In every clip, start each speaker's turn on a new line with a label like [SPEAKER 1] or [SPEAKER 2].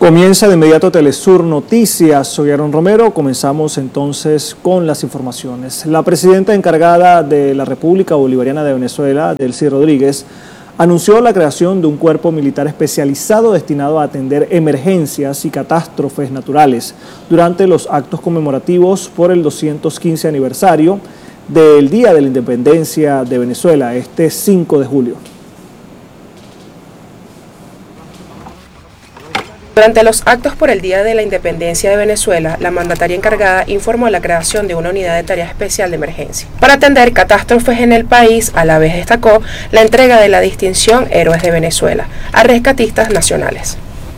[SPEAKER 1] Comienza de inmediato Telesur Noticias. Soy Aaron Romero. Comenzamos entonces con las informaciones. La presidenta encargada de la República Bolivariana de Venezuela, Delcy Rodríguez, anunció la creación de un cuerpo militar especializado destinado a atender emergencias y catástrofes naturales durante los actos conmemorativos por el 215 aniversario del Día de la Independencia de Venezuela, este 5 de julio.
[SPEAKER 2] Durante los actos por el Día de la Independencia de Venezuela, la mandataria encargada informó la creación de una unidad de tarea especial de emergencia para atender catástrofes en el país. A la vez destacó la entrega de la distinción Héroes de Venezuela a rescatistas nacionales.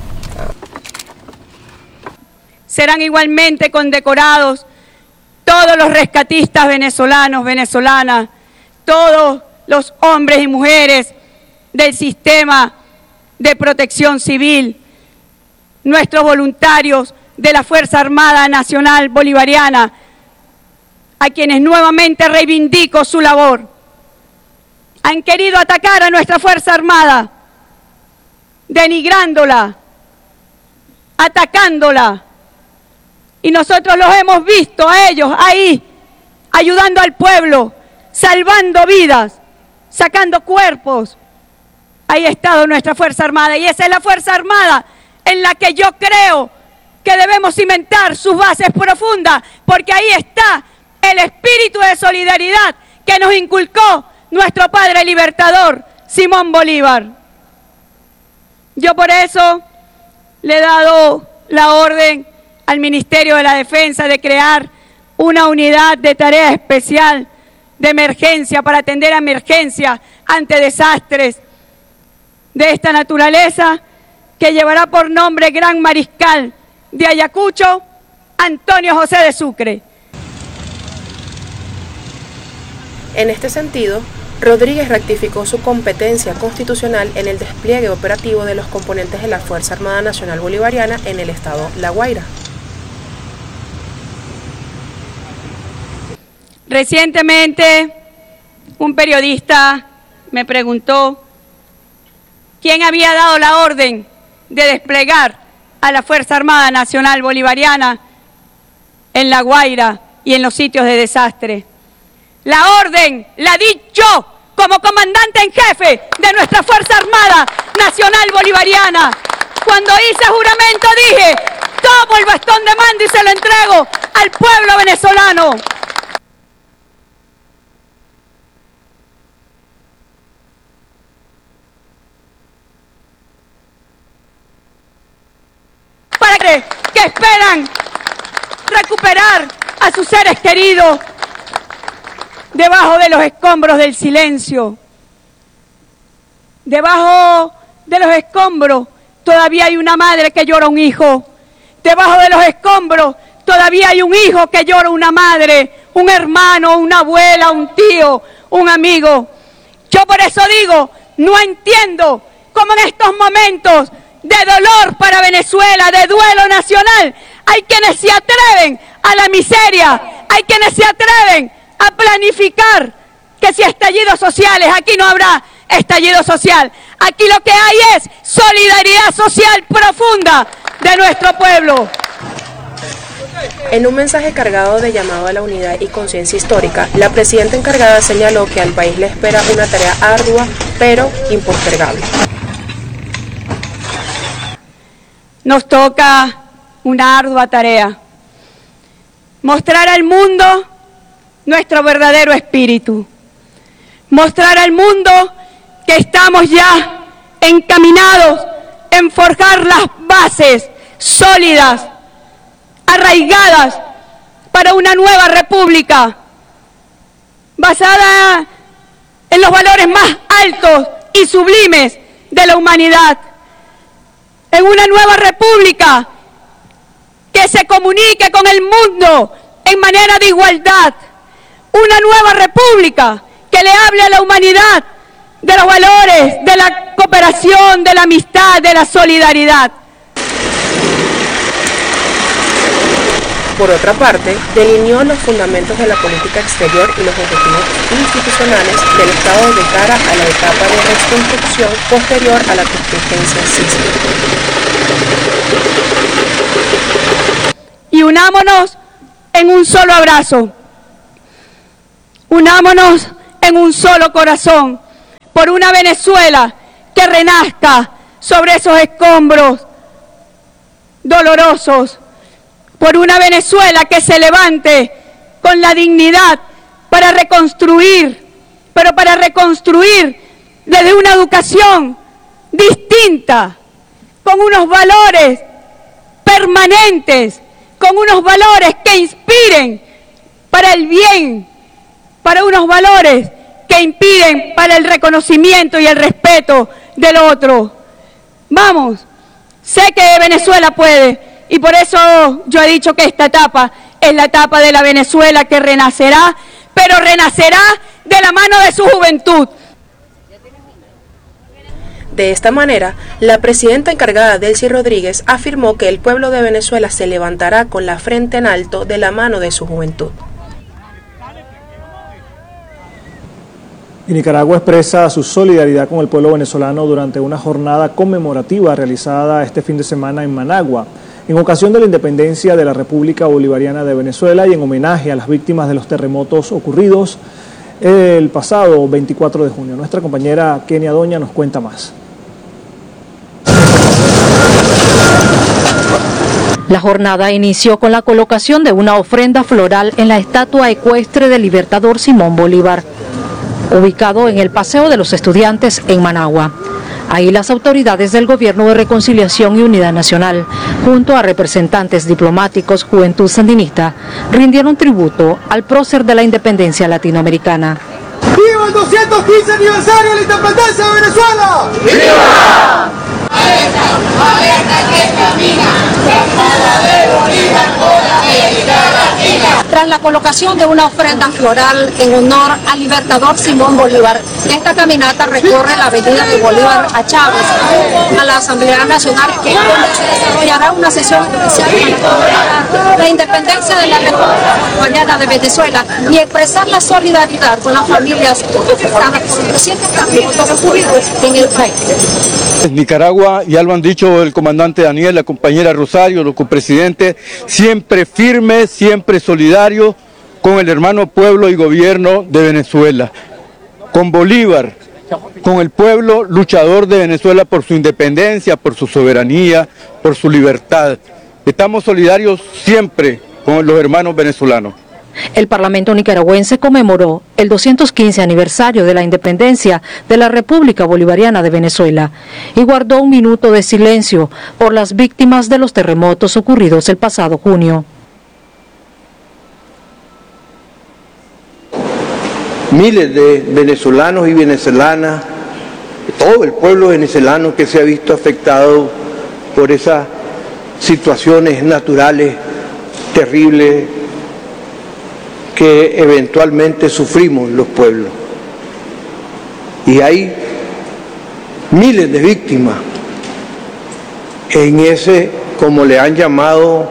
[SPEAKER 3] Serán igualmente condecorados todos los rescatistas venezolanos, venezolanas, todos los hombres y mujeres del sistema de protección civil, nuestros voluntarios de la Fuerza Armada Nacional Bolivariana, a quienes nuevamente reivindico su labor. Han querido atacar a nuestra Fuerza Armada, denigrándola, atacándola, y nosotros los hemos visto a ellos ahí, ayudando al pueblo, salvando vidas, sacando cuerpos. Ahí ha estado nuestra Fuerza Armada, y esa es la Fuerza Armada en la que yo creo que debemos cimentar sus bases profundas, porque ahí está el espíritu de solidaridad que nos inculcó nuestro padre libertador, Simón Bolívar. Yo por eso le he dado la orden al Ministerio de la Defensa de crear una unidad de tarea especial de emergencia para atender a emergencias ante desastres de esta naturaleza, que llevará por nombre Gran Mariscal de Ayacucho, Antonio José de Sucre.
[SPEAKER 2] En este sentido, Rodríguez rectificó su competencia constitucional en el despliegue operativo de los componentes de la Fuerza Armada Nacional Bolivariana en el estado La Guaira.
[SPEAKER 3] Recientemente, un periodista me preguntó quién había dado la orden de desplegar a la Fuerza Armada Nacional Bolivariana en La Guaira y en los sitios de desastre. La orden la di yo como comandante en jefe de nuestra Fuerza Armada Nacional Bolivariana. Cuando hice juramento dije, tomo el bastón de mando y se lo entrego al pueblo venezolano. Que esperan recuperar a sus seres queridos debajo de los escombros del silencio. Debajo de los escombros todavía hay una madre que llora un hijo. Debajo de los escombros todavía hay un hijo que llora una madre, un hermano, una abuela, un tío, un amigo. Yo por eso digo, no entiendo cómo en estos momentos de dolor para Venezuela, de duelo nacional, hay quienes se atreven a la miseria, hay quienes se atreven a planificar que si estallidos sociales, aquí no habrá estallido social, aquí lo que hay es solidaridad social profunda de nuestro pueblo.
[SPEAKER 2] En un mensaje cargado de llamado a la unidad y conciencia histórica, la presidenta encargada señaló que al país le espera una tarea ardua, pero impostergable.
[SPEAKER 3] Nos toca una ardua tarea, mostrar al mundo nuestro verdadero espíritu, mostrar al mundo que estamos ya encaminados en forjar las bases sólidas, arraigadas para una nueva república, basada en los valores más altos y sublimes de la humanidad. En una nueva república que se comunique con el mundo en manera de igualdad. Una nueva república que le hable a la humanidad de los valores, de la cooperación, de la amistad, de la solidaridad.
[SPEAKER 2] Por otra parte, delineó los fundamentos de la política exterior y los objetivos institucionales del Estado de cara a la etapa de reconstrucción posterior a la contingencia sísmica.
[SPEAKER 3] Unámonos en un solo abrazo, unámonos en un solo corazón, por una Venezuela que renazca sobre esos escombros dolorosos, por una Venezuela que se levante con la dignidad para reconstruir, pero para reconstruir desde una educación distinta, con unos valores permanentes, con unos valores que inspiren para el bien, para unos valores que inspiren para el reconocimiento y el respeto del otro. Vamos, sé que Venezuela puede, y por eso yo he dicho que esta etapa es la etapa de la Venezuela que renacerá, pero renacerá de la mano de su juventud.
[SPEAKER 2] De esta manera, la presidenta encargada Delcy Rodríguez afirmó que el pueblo de Venezuela se levantará con la frente en alto de la mano de su juventud.
[SPEAKER 1] Y Nicaragua expresa su solidaridad con el pueblo venezolano durante una jornada conmemorativa realizada este fin de semana en Managua, en ocasión de la independencia de la República Bolivariana de Venezuela y en homenaje a las víctimas de los terremotos ocurridos el pasado 24 de junio. Nuestra compañera Kenia Doña nos cuenta más.
[SPEAKER 4] La jornada inició con la colocación de una ofrenda floral en la estatua ecuestre del libertador Simón Bolívar, ubicado en el Paseo de los Estudiantes en Managua. Ahí las autoridades del Gobierno de Reconciliación y Unidad Nacional, junto a representantes diplomáticos, Juventud Sandinista, rindieron tributo al prócer de la independencia latinoamericana.
[SPEAKER 5] ¡Viva el 215 aniversario de la independencia de Venezuela! ¡Viva!
[SPEAKER 4] Tras la colocación de una ofrenda floral en honor al libertador Simón Bolívar, esta caminata recorre la avenida de Bolívar a Chávez, a la Asamblea Nacional, que se desarrollará una sesión especial para la independencia de la República Bolivariana de Venezuela y expresar la solidaridad con las familias afectadas por los recientes terremotos ocurridos en el país.
[SPEAKER 6] Nicaragua, ya lo han dicho el comandante Daniel, la compañera Rosario, los copresidentes, siempre firme, siempre solidario con el hermano pueblo y gobierno de Venezuela, con Bolívar, con el pueblo luchador de Venezuela por su independencia, por su soberanía, por su libertad. Estamos solidarios siempre con los hermanos venezolanos.
[SPEAKER 4] El Parlamento nicaragüense conmemoró el 215 aniversario de la independencia de la República Bolivariana de Venezuela y guardó un minuto de silencio por las víctimas de los terremotos ocurridos el pasado junio.
[SPEAKER 7] Miles de venezolanos y venezolanas, todo el pueblo venezolano que se ha visto afectado por esas situaciones naturales terribles que eventualmente sufrimos los pueblos. Y hay miles de víctimas en ese, como le han llamado,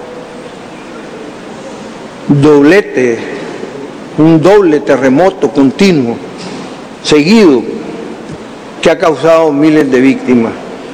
[SPEAKER 7] doblete, un doble terremoto continuo, seguido, que ha causado miles de víctimas.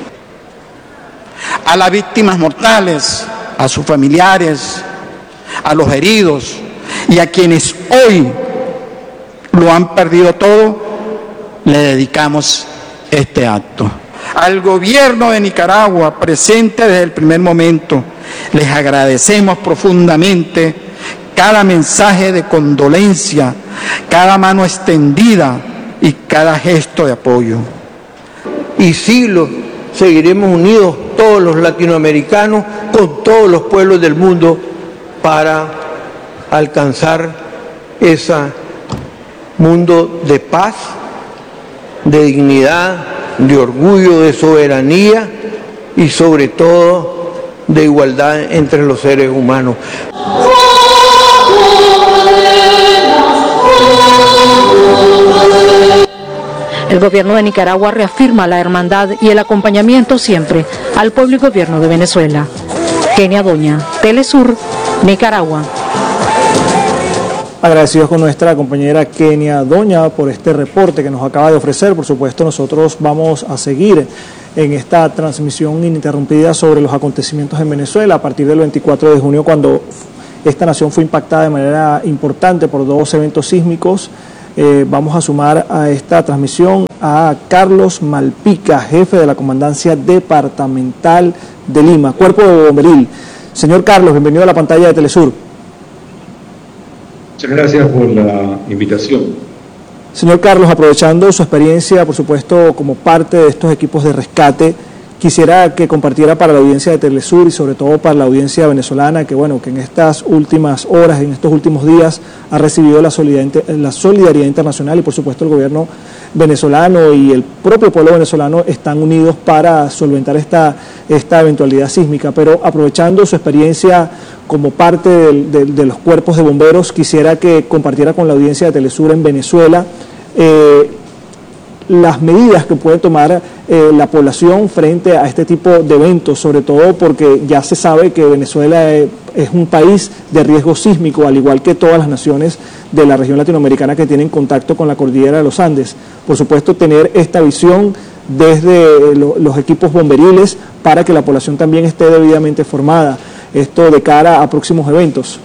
[SPEAKER 5] A las víctimas mortales, a sus familiares, a los heridos y a quienes hoy lo han perdido todo, le dedicamos este acto. Al gobierno de Nicaragua, presente desde el primer momento, les agradecemos profundamente cada mensaje de condolencia, cada mano extendida y cada gesto de apoyo.
[SPEAKER 7] Y siglos seguiremos unidos todos los latinoamericanos con todos los pueblos del mundo para alcanzar ese mundo de paz, de dignidad, de orgullo, de soberanía y sobre todo de igualdad entre los seres humanos.
[SPEAKER 4] El gobierno de Nicaragua reafirma la hermandad y el acompañamiento siempre al pueblo y gobierno de Venezuela. Kenia Doña, Telesur, Nicaragua.
[SPEAKER 1] Agradecidos con nuestra compañera Kenia Doña por este reporte que nos acaba de ofrecer. Por supuesto, nosotros vamos a seguir en esta transmisión ininterrumpida sobre los acontecimientos en Venezuela a partir del 24 de junio, cuando esta nación fue impactada de manera importante por 2 eventos sísmicos. Vamos a sumar a esta transmisión a Carlos Malpica, jefe de la Comandancia Departamental de Lima, Cuerpo de Bomberil. Señor Carlos, bienvenido a la pantalla de Telesur.
[SPEAKER 8] Muchas gracias por la invitación.
[SPEAKER 1] Señor Carlos, aprovechando su experiencia, por supuesto, como parte de estos equipos de rescate, quisiera que compartiera para la audiencia de Telesur y sobre todo para la audiencia venezolana que, bueno, que en estas últimas horas, en estos últimos días, ha recibido la solidaridad internacional y, por supuesto, el gobierno venezolano y el propio pueblo venezolano están unidos para solventar esta eventualidad sísmica. Pero aprovechando su experiencia como parte de los cuerpos de bomberos, quisiera que compartiera con la audiencia de Telesur en Venezuela las medidas que puede tomar la población frente a este tipo de eventos, sobre todo porque ya se sabe que Venezuela es un país de riesgo sísmico, al igual que todas las naciones de la región latinoamericana que tienen contacto con la cordillera de los Andes. Por supuesto, tener esta visión desde los equipos bomberiles para que la población también esté debidamente formada, esto de cara a próximos eventos.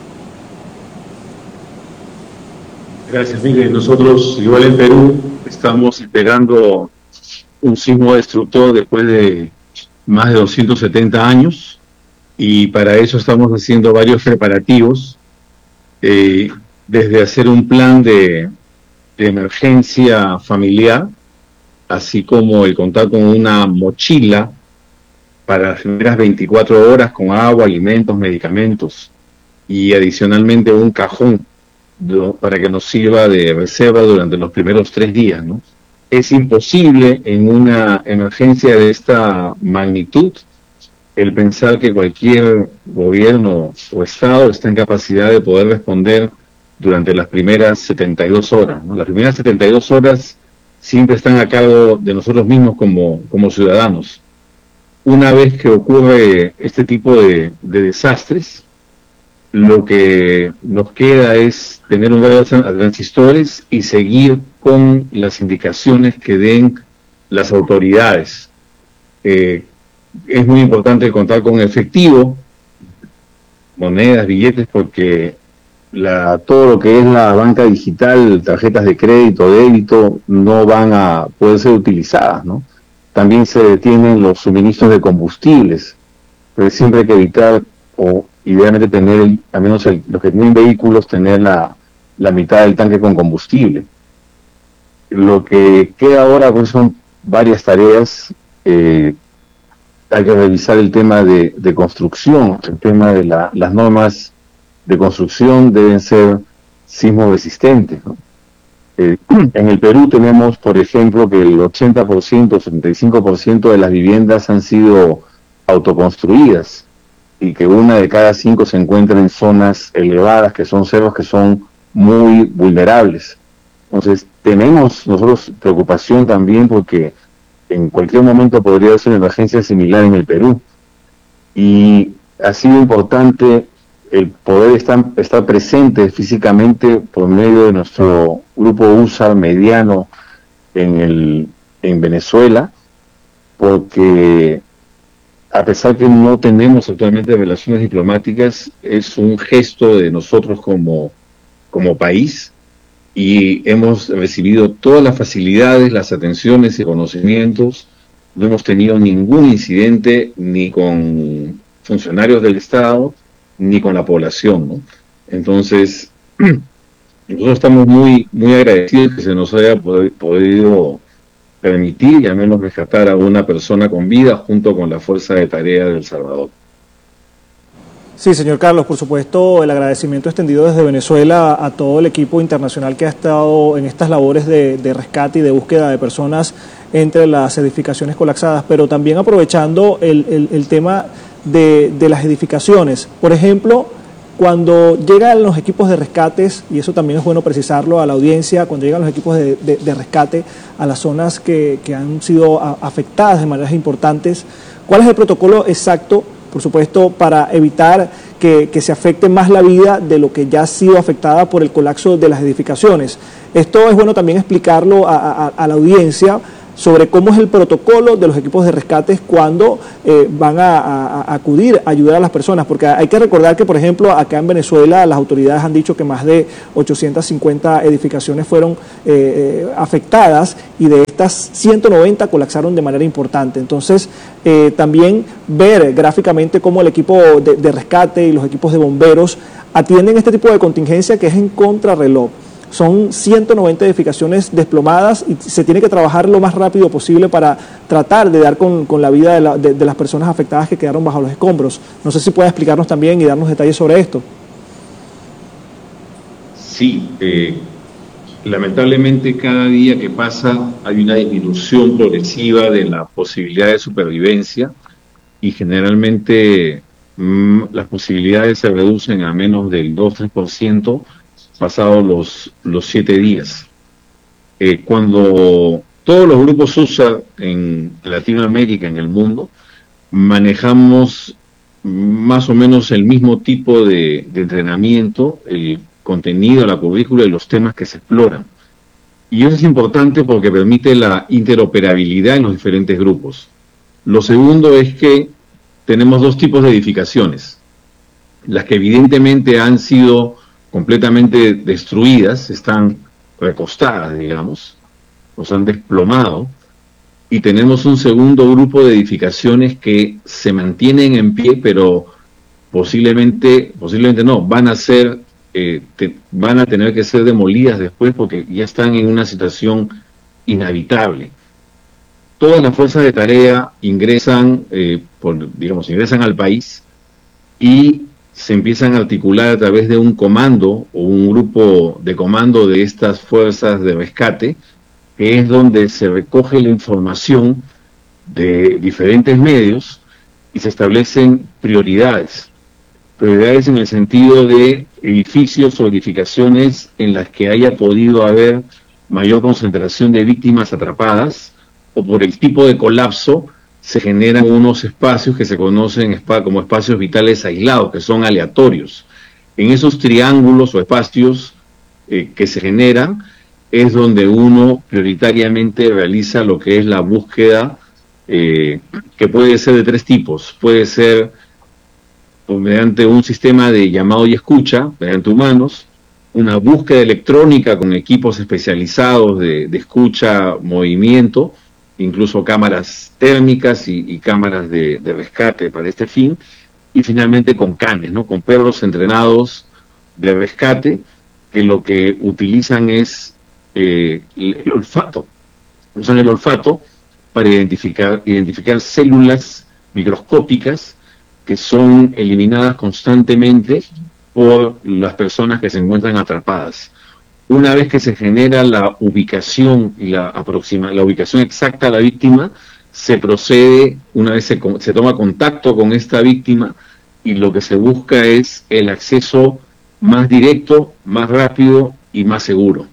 [SPEAKER 8] Gracias, Miguel. Nosotros, igual en Perú, estamos esperando un sismo destructor después de más de 270 años y para eso estamos haciendo varios preparativos, desde hacer un plan de emergencia familiar, así como el contar con una mochila para las primeras 24 horas con agua, alimentos, medicamentos y adicionalmente un cajón para que nos sirva de reserva durante los primeros 3 días, ¿no? Es imposible en una emergencia de esta magnitud el pensar que cualquier gobierno o Estado está en capacidad de poder responder durante las primeras 72 horas, ¿no? Las primeras 72 horas siempre están a cargo de nosotros mismos como ciudadanos. Una vez que ocurre este tipo de desastres, lo que nos queda es tener un radio a transistores y seguir con las indicaciones que den las autoridades. Es muy importante contar con efectivo, monedas, billetes, porque todo lo que es la banca digital, tarjetas de crédito, débito, no van a poder ser utilizadas, ¿no? También se detienen los suministros de combustibles, pero siempre hay que evitar o idealmente tener, al menos los que tienen vehículos, tener la mitad del tanque con combustible. Lo que queda ahora pues son varias tareas. Hay que revisar el tema de construcción, el tema de las normas de construcción deben ser sismo resistentes, ¿no? En el Perú tenemos, por ejemplo, que el 80%, 75% de las viviendas han sido autoconstruidas y que 1 de cada 5 se encuentra en zonas elevadas, que son cerros que son muy vulnerables. Entonces, tenemos nosotros preocupación también porque en cualquier momento podría ser una emergencia similar en el Perú. Y ha sido importante el poder estar presente físicamente por medio de nuestro grupo USAR mediano en Venezuela, porque a pesar que no tenemos actualmente relaciones diplomáticas, es un gesto de nosotros como país y hemos recibido todas las facilidades, las atenciones y conocimientos. No hemos tenido ningún incidente ni con funcionarios del Estado ni con la población, ¿no? Entonces, nosotros estamos muy agradecidos que se nos haya podido permitir y al menos rescatar a una persona con vida junto con la Fuerza de Tarea de El Salvador.
[SPEAKER 1] Sí, señor Carlos, por supuesto, el agradecimiento extendido desde Venezuela a todo el equipo internacional que ha estado en estas labores de rescate y de búsqueda de personas entre las edificaciones colapsadas, pero también aprovechando el tema de las edificaciones. Por ejemplo, cuando llegan los equipos de rescates, y eso también es bueno precisarlo a la audiencia, cuando llegan los equipos de rescate a las zonas que han sido afectadas de maneras importantes, ¿cuál es el protocolo exacto, por supuesto, para evitar que se afecte más la vida de lo que ya ha sido afectada por el colapso de las edificaciones? Esto es bueno también explicarlo a la audiencia sobre cómo es el protocolo de los equipos de rescates cuando van a acudir a ayudar a las personas, porque hay que recordar que, por ejemplo, acá en Venezuela las autoridades han dicho que más de 850 edificaciones fueron afectadas y de estas 190 colapsaron de manera importante. Entonces, también ver gráficamente cómo el equipo de rescate y los equipos de bomberos atienden este tipo de contingencia que es en contrarreloj. Son 190 edificaciones desplomadas y se tiene que trabajar lo más rápido posible para tratar de dar con la vida de las personas afectadas que quedaron bajo los escombros. No sé si puede explicarnos también y darnos detalles sobre esto.
[SPEAKER 8] Sí, lamentablemente cada día que pasa hay una disminución progresiva de la posibilidad de supervivencia y generalmente las posibilidades se reducen a menos del 2-3% pasados los 7 días. Cuando todos los grupos USA en Latinoamérica, en el mundo, manejamos más o menos el mismo tipo de entrenamiento, el contenido, la currícula y los temas que se exploran. Y eso es importante porque permite la interoperabilidad en los diferentes grupos. Lo segundo es que tenemos dos tipos de edificaciones. Las que evidentemente han sido completamente destruidas, están recostadas, digamos, nos han desplomado, y tenemos un segundo grupo de edificaciones que se mantienen en pie, pero posiblemente no, van a tener que ser demolidas después porque ya están en una situación inhabitable. Todas las fuerzas de tarea ingresan al país y se empiezan a articular a través de un comando o un grupo de comando de estas fuerzas de rescate, que es donde se recoge la información de diferentes medios y se establecen prioridades. Prioridades en el sentido de edificios o edificaciones en las que haya podido haber mayor concentración de víctimas atrapadas, o por el tipo de colapso se generan unos espacios que se conocen como espacios vitales aislados, que son aleatorios. En esos triángulos o espacios que se generan es donde uno prioritariamente realiza lo que es la búsqueda, que puede ser de 3 tipos. Puede ser mediante un sistema de llamado y escucha, mediante humanos, una búsqueda electrónica con equipos especializados de escucha, movimiento, incluso cámaras térmicas y cámaras de rescate para este fin, y finalmente con canes, ¿no? Con perros entrenados de rescate, que lo que utilizan es el olfato. Usan el olfato para identificar células microscópicas que son eliminadas constantemente por las personas que se encuentran atrapadas. Una vez que se genera la ubicación y la ubicación exacta a la víctima, se procede, una vez se toma contacto con esta víctima, y lo que se busca es el acceso más directo, más rápido y más seguro.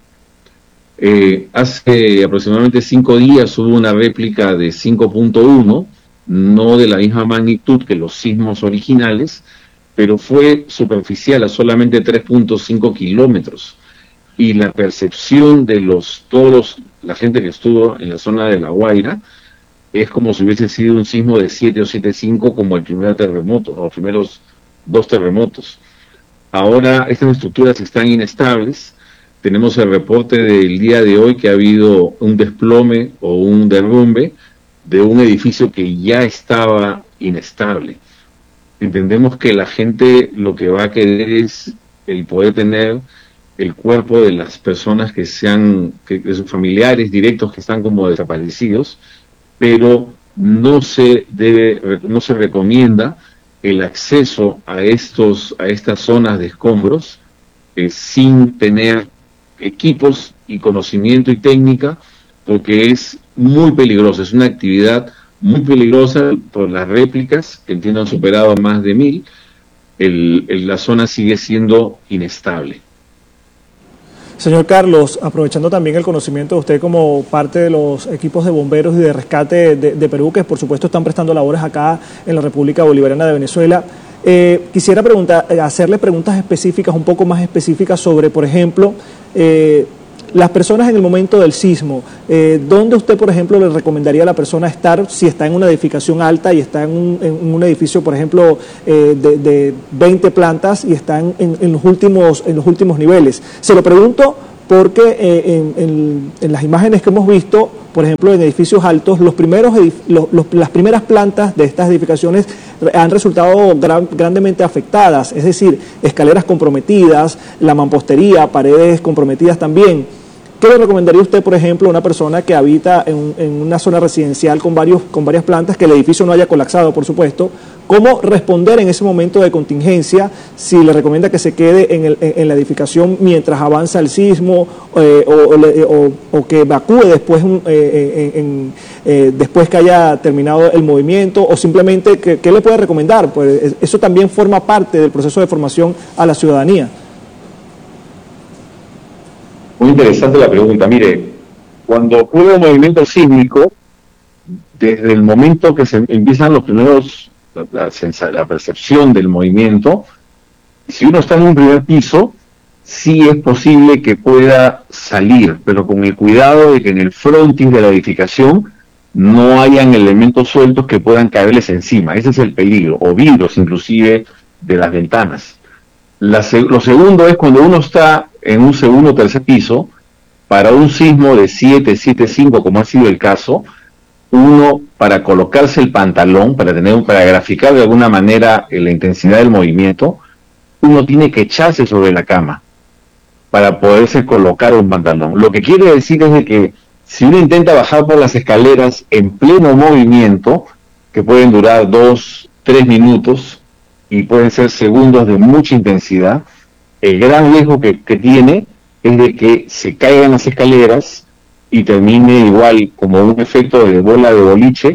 [SPEAKER 8] Hace aproximadamente 5 días hubo una réplica de 5.1, no de la misma magnitud que los sismos originales, pero fue superficial, a solamente 3.5 kilómetros. Y la percepción de la gente que estuvo en la zona de La Guaira es como si hubiese sido un sismo de 7 o 7.5 como el primer terremoto, o los primeros 2 terremotos. Ahora estas estructuras están inestables. Tenemos el reporte del día de hoy que ha habido un desplome o un derrumbe de un edificio que ya estaba inestable. Entendemos que la gente lo que va a querer es el poder tener el cuerpo de las personas de sus familiares directos que están como desaparecidos, pero no se recomienda el acceso a estas zonas de escombros sin tener equipos y conocimiento y técnica, porque es muy peligroso, es una actividad muy peligrosa por las réplicas, que entiendo han superado a más de 1000, la zona sigue siendo inestable.
[SPEAKER 1] Señor Carlos, aprovechando también el conocimiento de usted como parte de los equipos de bomberos y de rescate de Perú, que por supuesto están prestando labores acá en la República Bolivariana de Venezuela, quisiera hacerle preguntas específicas, un poco más específicas sobre, por ejemplo, las personas en el momento del sismo, ¿dónde usted, por ejemplo, le recomendaría a la persona estar si está en una edificación alta y está en un edificio, por ejemplo, de 20 plantas y está en los últimos niveles? Se lo pregunto porque en las imágenes que hemos visto, por ejemplo, en edificios altos, las primeras plantas de estas edificaciones han resultado grandemente afectadas, es decir, escaleras comprometidas, la mampostería, paredes comprometidas también. ¿Qué le recomendaría usted, por ejemplo, a una persona que habita en una zona residencial con varias plantas, que el edificio no haya colapsado, por supuesto? ¿Cómo responder en ese momento de contingencia? Si le recomienda que se quede en la edificación mientras avanza el sismo o que evacúe después, después que haya terminado el movimiento, o simplemente, ¿qué le puede recomendar? Pues eso también forma parte del proceso de formación a la ciudadanía.
[SPEAKER 8] Muy interesante la pregunta. Mire, cuando ocurre un movimiento sísmico, desde el momento que se empiezan los primeros, la percepción del movimiento, si uno está en un primer piso, sí es posible que pueda salir, pero con el cuidado de que en el frontis de la edificación no hayan elementos sueltos que puedan caerles encima. Ese es el peligro, o vidrios inclusive de las ventanas. Lo segundo es cuando uno está en un segundo o tercer piso, para un sismo de 7.5, como ha sido el caso, uno, para colocarse el pantalón, para graficar de alguna manera la intensidad del movimiento, uno tiene que echarse sobre la cama para poderse colocar un pantalón. Lo que quiere decir es de que si uno intenta bajar por las escaleras en pleno movimiento, que pueden durar 2, 3 minutos, y pueden ser segundos de mucha intensidad, el gran riesgo que tiene es de que se caigan las escaleras y termine igual como un efecto de bola de boliche,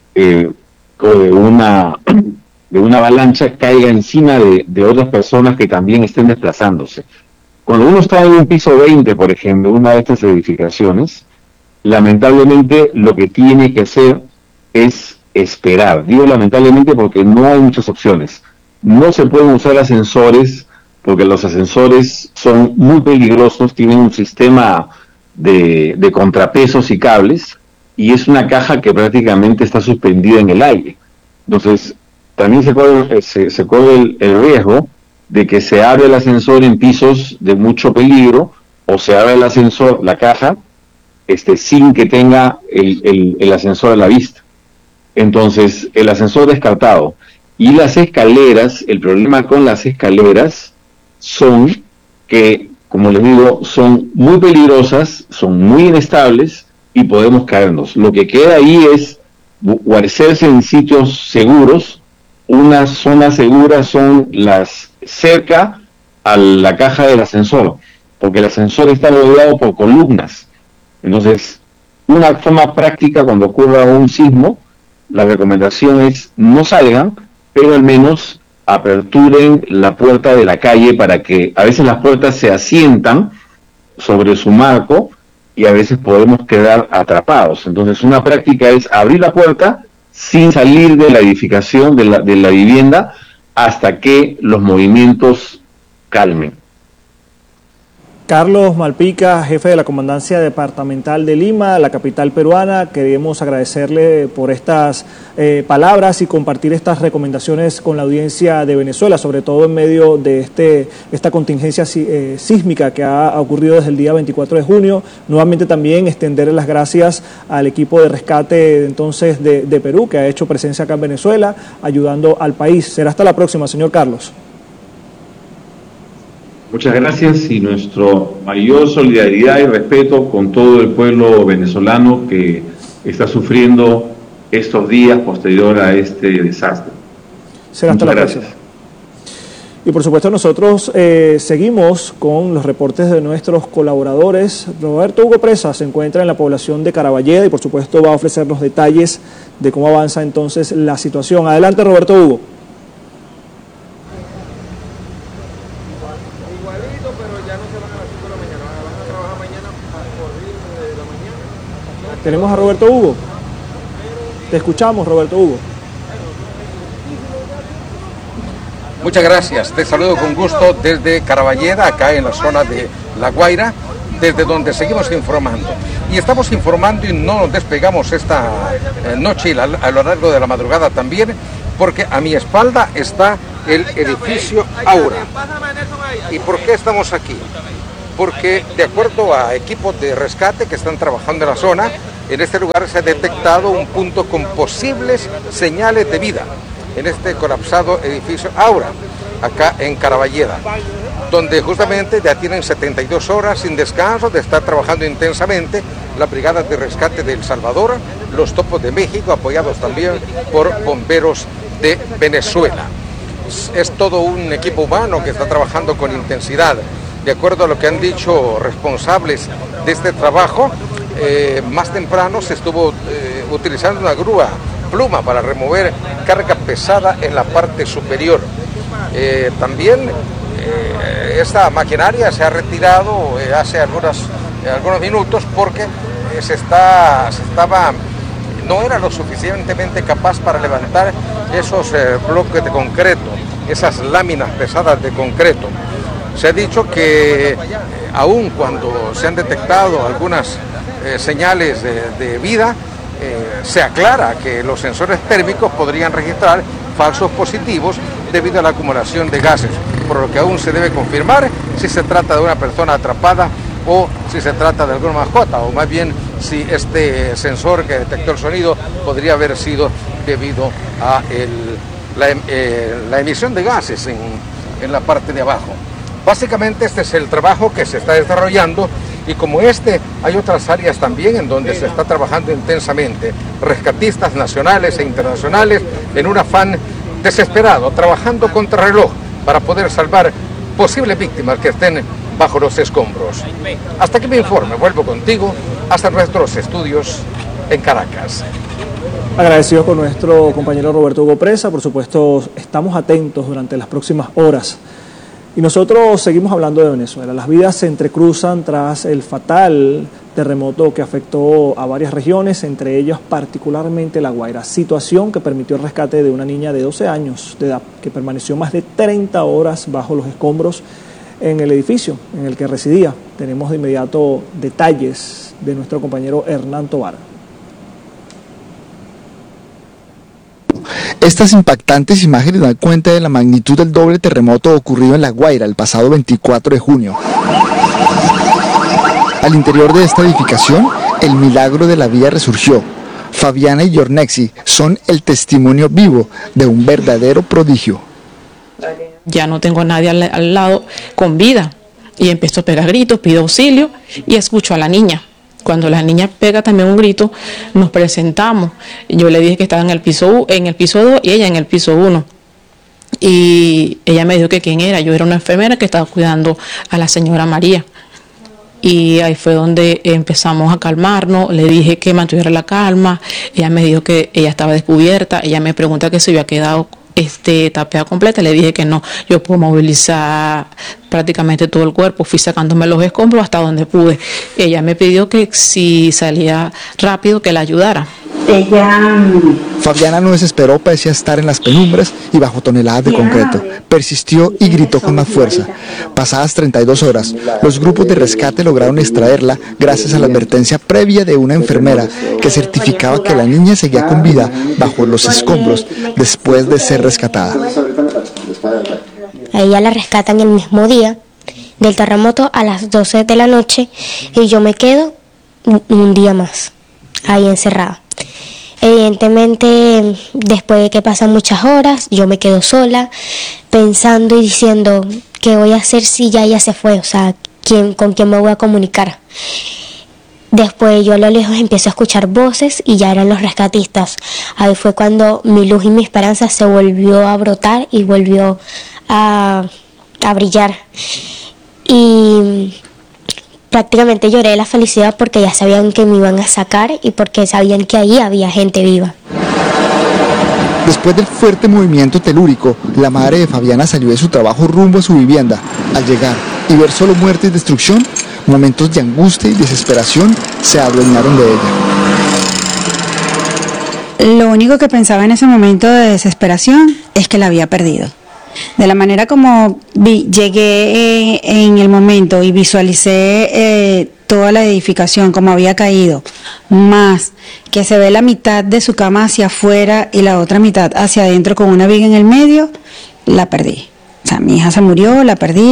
[SPEAKER 8] o de una avalancha, caiga encima de otras personas que también estén desplazándose. Cuando uno está en un piso 20, por ejemplo, una de estas edificaciones, lamentablemente lo que tiene que hacer es esperar. Digo lamentablemente porque no hay muchas opciones. No se pueden usar ascensores porque los ascensores son muy peligrosos, tienen un sistema de contrapesos y cables, y es una caja que prácticamente está suspendida en el aire. Entonces, también se corre el riesgo de que se abra el ascensor en pisos de mucho peligro, o se abra el ascensor, la caja, sin que tenga el ascensor a la vista. Entonces, el ascensor descartado. Y las escaleras, el problema con las escaleras son que, como les digo, son muy peligrosas, son muy inestables y podemos caernos. Lo que queda ahí es guarecerse en sitios seguros. Una zona segura son las cerca a la caja del ascensor, porque el ascensor está rodeado por columnas. Entonces, una forma práctica cuando ocurra un sismo, la recomendación es no salgan, pero al menos aperturen la puerta de la calle, para que a veces las puertas se asientan sobre su marco y a veces podemos quedar atrapados. Entonces, una práctica es abrir la puerta sin salir de la edificación, de la vivienda, hasta que los movimientos calmen.
[SPEAKER 1] Carlos Malpica, jefe de la Comandancia Departamental de Lima, la capital peruana, queremos agradecerle por estas palabras y compartir estas recomendaciones con la audiencia de Venezuela, sobre todo en medio de esta contingencia sísmica que ha ocurrido desde el día 24 de junio. Nuevamente también extenderle las gracias al equipo de rescate entonces de Perú, que ha hecho presencia acá en Venezuela, ayudando al país. Será hasta la próxima, señor Carlos.
[SPEAKER 8] Muchas gracias, y nuestro mayor solidaridad y respeto con todo el pueblo venezolano que está sufriendo estos días posterior a este desastre.
[SPEAKER 1] Será hasta la próxima. Y por supuesto nosotros seguimos con los reportes de nuestros colaboradores. Roberto Hugo Presa se encuentra en la población de Caraballeda y por supuesto va a ofrecer los detalles de cómo avanza entonces la situación. Adelante, Roberto Hugo. Tenemos a Roberto Hugo. Te escuchamos, Roberto Hugo.
[SPEAKER 9] Muchas gracias. Te saludo con gusto desde Caraballeda, acá en la zona de La Guaira. desde donde seguimos informando. Y estamos informando y no nos despegamos esta noche y a lo largo de la madrugada también, porque a mi espalda está el edificio Aura. ¿Y por qué estamos aquí? Porque de acuerdo a equipos de rescate que están trabajando en la zona, en este lugar se ha detectado un punto con posibles señales de vida en este colapsado edificio Aura, acá en Caraballeda, donde justamente ya tienen 72 horas sin descanso de estar trabajando intensamente las brigadas de rescate de El Salvador, los Topos de México, apoyados también por bomberos de Venezuela. Es todo un equipo humano que está trabajando con intensidad. De acuerdo a lo que han dicho responsables de este trabajo, más temprano se estuvo utilizando una grúa pluma para remover carga pesada en la parte superior. También esta maquinaria se ha retirado hace algunos minutos porque no era lo suficientemente capaz para levantar esos bloques de concreto, esas láminas pesadas de concreto. Se ha dicho que aun cuando se han detectado algunas señales de vida, se aclara que los sensores térmicos podrían registrar falsos positivos debido a la acumulación de gases, por lo que aún se debe confirmar si se trata de una persona atrapada o si se trata de alguna mascota, o más bien si este sensor que detectó el sonido podría haber sido debido a la emisión de gases en la parte de abajo. Básicamente este es el trabajo que se está desarrollando, y como hay otras áreas también en donde se está trabajando intensamente, rescatistas nacionales e internacionales en un afán desesperado, trabajando contra reloj para poder salvar posibles víctimas que estén bajo los escombros. Hasta aquí mi informe, vuelvo contigo hasta nuestros estudios en Caracas.
[SPEAKER 1] Agradecidos con nuestro compañero Roberto Hugo Presa, por supuesto estamos atentos durante las próximas horas. Y nosotros seguimos hablando de Venezuela. Las vidas se entrecruzan tras el fatal terremoto que afectó a varias regiones, entre ellas particularmente La Guaira, situación que permitió el rescate de una niña de 12 años de edad que permaneció más de 30 horas bajo los escombros en el edificio en el que residía. Tenemos de inmediato detalles de nuestro compañero Hernán Tobar.
[SPEAKER 10] Estas impactantes imágenes dan cuenta de la magnitud del doble terremoto ocurrido en La Guaira el pasado 24 de junio. Al interior de esta edificación, el milagro de la vida resurgió. Fabiana y Yornexi son el testimonio vivo de un verdadero prodigio.
[SPEAKER 11] Ya no tengo a nadie al lado con vida y empiezo a pegar gritos, pido auxilio y escucho a la niña. Cuando la niña pega también un grito, nos presentamos. Yo le dije que estaba en el piso 2 y ella en el piso 1. Y ella me dijo que quién era. Yo era una enfermera que estaba cuidando a la señora María. Y ahí fue donde empezamos a calmarnos. Le dije que mantuviera la calma. Ella me dijo que ella estaba descubierta. Ella me pregunta que si había quedado tapeada completa. Le dije que no, yo puedo movilizar prácticamente todo el cuerpo. Fui sacándome los escombros hasta donde pude. Ella me pidió que si salía rápido que la ayudara.
[SPEAKER 10] Fabiana no desesperó pese a estar en las penumbras y bajo toneladas de concreto. Persistió y gritó con más fuerza. Pasadas 32 horas, los grupos de rescate lograron extraerla gracias a la advertencia previa de una enfermera que certificaba que la niña seguía con vida bajo los escombros después de ser rescatada.
[SPEAKER 12] A ella la rescatan el mismo día del terremoto a las 12 de la noche y yo me quedo un día más ahí encerrada. Evidentemente, después de que pasan muchas horas, yo me quedo sola, pensando y diciendo, ¿qué voy a hacer si ya ella se fue? O sea, ¿con quién me voy a comunicar? Después yo a lo lejos empiezo a escuchar voces y ya eran los rescatistas. Ahí fue cuando mi luz y mi esperanza se volvió a brotar y volvió a brillar. Y prácticamente lloré de la felicidad porque ya sabían que me iban a sacar y porque sabían que ahí había gente viva.
[SPEAKER 10] Después del fuerte movimiento telúrico, la madre de Fabiana salió de su trabajo rumbo a su vivienda. Al llegar y ver solo muerte y destrucción, momentos de angustia y desesperación se adueñaron de ella.
[SPEAKER 13] Lo único que pensaba en ese momento de desesperación es que la había perdido. De la manera como llegué en el momento y visualicé toda la edificación como había caído, más que se ve la mitad de su cama hacia afuera y la otra mitad hacia adentro con una viga en el medio, la perdí. O sea, mi hija se murió, la perdí.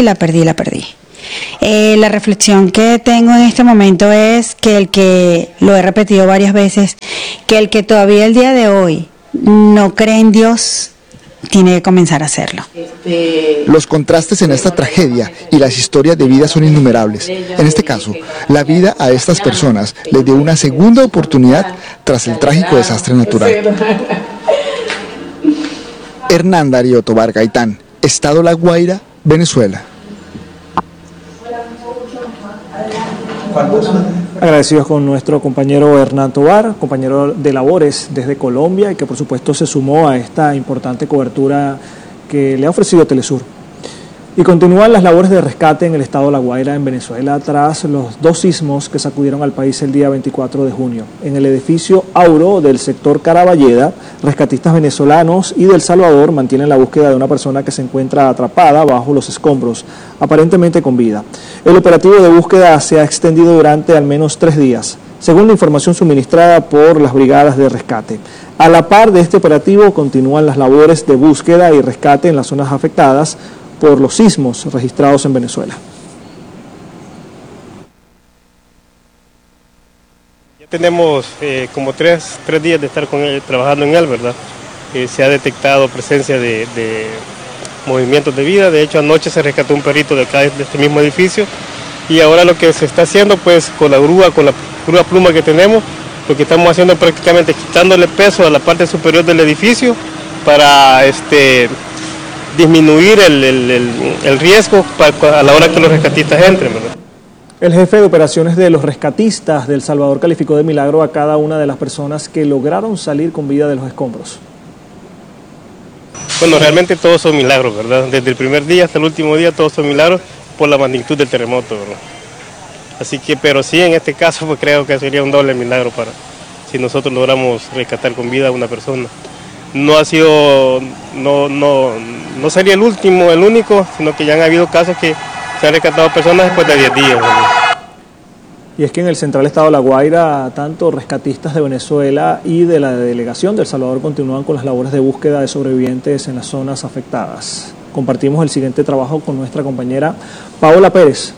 [SPEAKER 13] La reflexión que tengo en este momento es que lo he repetido varias veces, que el que todavía el día de hoy no cree en Dios, tiene que comenzar a hacerlo.
[SPEAKER 10] Los contrastes en esta tragedia y las historias de vida son innumerables. En este caso, la vida a estas personas les dio una segunda oportunidad tras el trágico desastre natural. Hernán Darío Tobar Gaitán, Estado La Guaira, Venezuela.
[SPEAKER 1] Agradecidos con nuestro compañero Hernán Tobar, compañero de labores desde Colombia y que por supuesto se sumó a esta importante cobertura que le ha ofrecido Telesur. Y continúan las labores de rescate en el estado La Guaira, en Venezuela, tras los 2 sismos que sacudieron al país el día 24 de junio. En el edificio Auro del sector Caraballeda, rescatistas venezolanos y del Salvador mantienen la búsqueda de una persona que se encuentra atrapada bajo los escombros, aparentemente con vida. El operativo de búsqueda se ha extendido durante al menos 3 días, según la información suministrada por las brigadas de rescate. A la par de este operativo continúan las labores de búsqueda y rescate en las zonas afectadas por los sismos registrados en Venezuela.
[SPEAKER 14] Ya tenemos como tres días de estar con él, trabajando en él, ¿verdad? Se ha detectado presencia de movimientos de vida. De hecho, anoche se rescató un perrito de acá, de este mismo edificio, y ahora lo que se está haciendo, pues, con la grúa pluma que tenemos, lo que estamos haciendo es prácticamente quitándole peso a la parte superior del edificio para disminuir el riesgo a la hora que los rescatistas entren, ¿verdad?
[SPEAKER 1] El jefe de operaciones de los rescatistas del Salvador calificó de milagro a cada una de las personas que lograron salir con vida de los escombros.
[SPEAKER 14] Bueno, realmente todos son milagros, ¿verdad? Desde el primer día hasta el último día todos son milagros por la magnitud del terremoto, ¿verdad? Así que, pero sí, en este caso pues creo que sería un doble milagro si nosotros logramos rescatar con vida a una persona. No ha sido, no sería el único, sino que ya han habido casos que se han rescatado personas después de 10 días. ¿Verdad?
[SPEAKER 1] Y es que en el central estado La Guaira, tanto rescatistas de Venezuela y de la delegación de El Salvador continúan con las labores de búsqueda de sobrevivientes en las zonas afectadas. Compartimos el siguiente trabajo con nuestra compañera Paola Pérez.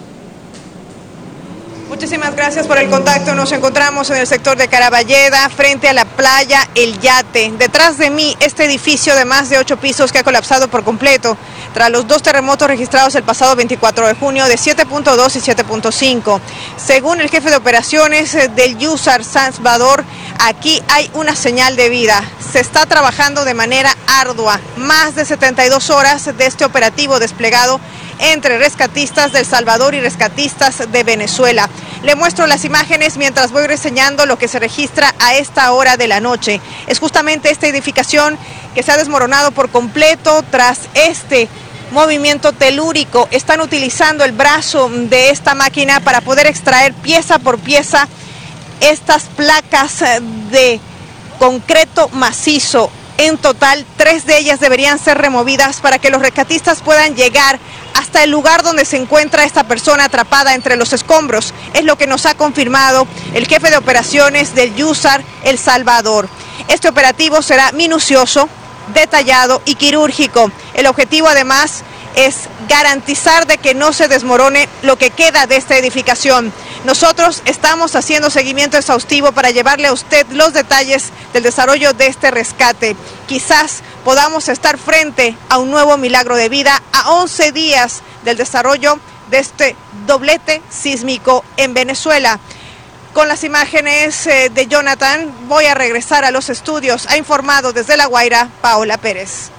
[SPEAKER 15] Muchísimas gracias por el contacto. Nos encontramos en el sector de Caraballeda, frente a la playa El Yate. Detrás de mí, este edificio de más de 8 pisos que ha colapsado por completo tras los 2 terremotos registrados el pasado 24 de junio de 7.2 y 7.5. Según el jefe de operaciones del Yusar Salvador, aquí hay una señal de vida. Se está trabajando de manera ardua. Más de 72 horas de este operativo desplegado entre rescatistas del Salvador y rescatistas de Venezuela. Le muestro las imágenes mientras voy reseñando lo que se registra a esta hora de la noche. Es justamente esta edificación que se ha desmoronado por completo tras este movimiento telúrico. Están utilizando el brazo de esta máquina para poder extraer pieza por pieza estas placas de concreto macizo. En total, 3 de ellas deberían ser removidas para que los rescatistas puedan llegar hasta el lugar donde se encuentra esta persona atrapada entre los escombros. Es lo que nos ha confirmado el jefe de operaciones del Yusar El Salvador. Este operativo será minucioso, detallado y quirúrgico. El objetivo, además, es garantizar de que no se desmorone lo que queda de esta edificación. Nosotros estamos haciendo seguimiento exhaustivo para llevarle a usted los detalles del desarrollo de este rescate. Quizás podamos estar frente a un nuevo milagro de vida a 11 días del desarrollo de este doblete sísmico en Venezuela. Con las imágenes de Jonathan, voy a regresar a los estudios. Ha informado desde La Guaira, Paola Pérez.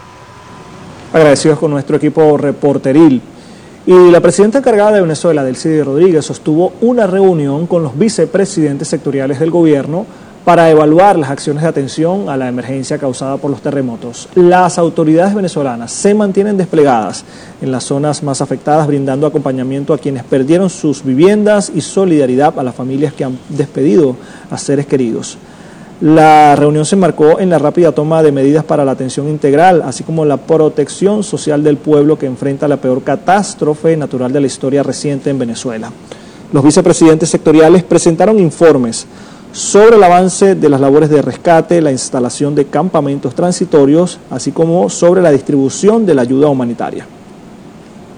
[SPEAKER 1] Agradecidos con nuestro equipo reporteril. Y la presidenta encargada de Venezuela, Delcy Rodríguez, sostuvo una reunión con los vicepresidentes sectoriales del gobierno para evaluar las acciones de atención a la emergencia causada por los terremotos. Las autoridades venezolanas se mantienen desplegadas en las zonas más afectadas, brindando acompañamiento a quienes perdieron sus viviendas y solidaridad a las familias que han despedido a seres queridos. La reunión se enmarcó en la rápida toma de medidas para la atención integral, así como la protección social del pueblo que enfrenta la peor catástrofe natural de la historia reciente en Venezuela. Los vicepresidentes sectoriales presentaron informes sobre el avance de las labores de rescate, la instalación de campamentos transitorios, así como sobre la distribución de la ayuda humanitaria.